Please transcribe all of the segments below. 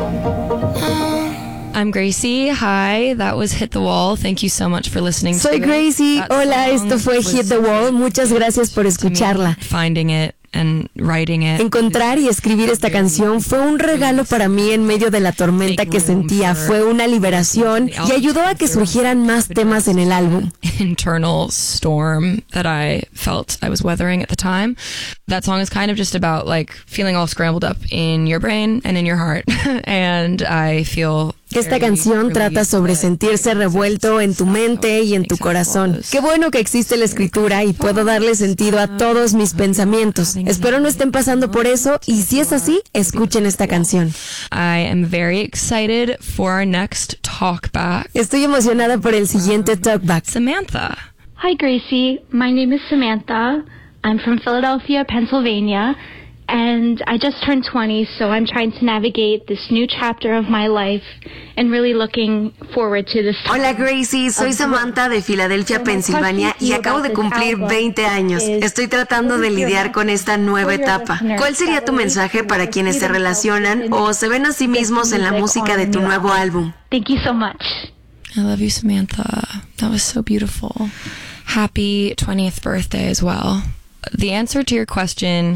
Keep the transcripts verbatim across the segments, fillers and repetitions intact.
I'm Gracie. Hi, that was Hit the Wall. Thank you so much for listening. Soy to Gracie. It. Hola, esto fue Hit the Wall. Muchas gracias por escucharla. Finding it and writing it. Encontrar y escribir esta canción fue un regalo para mí en medio de la tormenta que sentía. Fue una liberación y ayudó a que surgieran más temas en el álbum. Internal storm that I felt I was weathering at the time. That song is kind of just about like feeling all scrambled up in your brain and in your heart. And I feel Esta canción trata sobre sentirse revuelto en tu mente y en tu corazón. Qué bueno que existe la escritura y puedo darle sentido a todos mis pensamientos. Espero no estén pasando por eso y si es así, escuchen esta canción. I am very excited for our next talkback. Estoy emocionada por el siguiente talkback. Samantha. Hi Gracie, my name is Samantha. I'm from Philadelphia, Pennsylvania. And I just turned twenty, so I'm trying to navigate this new chapter of my life and really looking forward to this. Hola Gracie, soy Samantha de Filadelfia, Pensilvania y acabo de cumplir veinte años. Estoy tratando de lidiar con esta nueva etapa. ¿Cuál sería tu mensaje para quienes se relacionan o se ven a sí mismos en la música de tu nuevo álbum? Thank you so much. I love you, Samantha. That was so beautiful. Happy twentieth birthday as well. The answer to your question,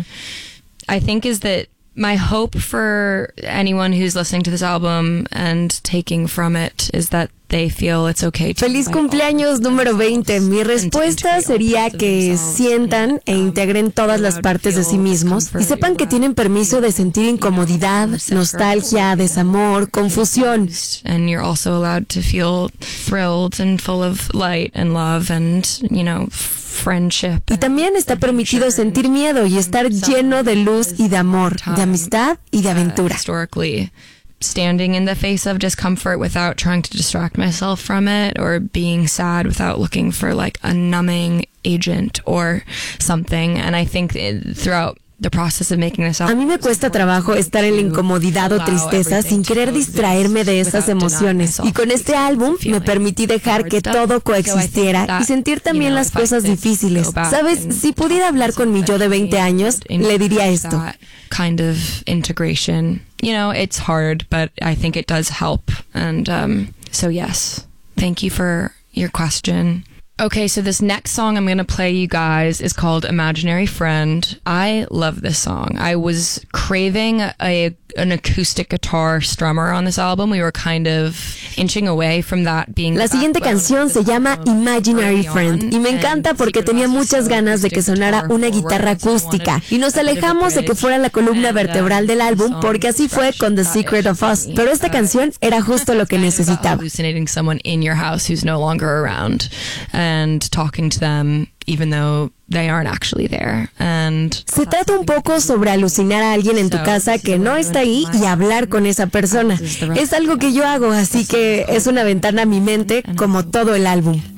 I think, is that my hope for anyone who's listening to this album and taking from it is that they feel it's okay to Feliz cumpleaños número veinte. Mi respuesta sería que sientan e integren todas las partes de sí mismos y sepan que tienen permiso de sentir incomodidad, nostalgia, desamor, confusión. And you're also allowed to feel thrilled and full of light and love and, you know, friendship. Y también está permitido sentir miedo y estar lleno de luz y de amor, de amistad y de aventura. Historically, standing in the face of discomfort without trying to distract myself from it, or being sad without looking for like a numbing agent or something. And I think it, throughout the process of making this A mí me cuesta trabajo estar en la incomodidad o tristeza sin querer distraerme de esas emociones. Y con este álbum me permití dejar que todo coexistiera y sentir también las cosas difíciles. ¿Sabes? Si pudiera hablar con mi yo de veinte años, le diría esto. Kind of integration. You know, it's hard, but I think it does help. And um, so yes, thank you for your question. Okay, so this next song I'm going to play you guys is called Imaginary Friend. I love this song. I was craving a an acoustic guitar strummer on this album. We were kind of inching away from that being... La siguiente canción se llama Imaginary Friend y me encanta porque tenía muchas ganas de que sonara una guitarra acústica y nos alejamos de que fuera la columna vertebral del álbum porque así fue con The Secret of Us, pero esta canción era justo lo que necesitaba. Hallucinating someone in your house who's no longer around and talking to them even though they aren't actually there. And se trata un poco sobre alucinar a alguien en tu casa que no está ahí y hablar con esa persona. Es algo que yo hago, así que es una ventana a mi mente como todo el álbum.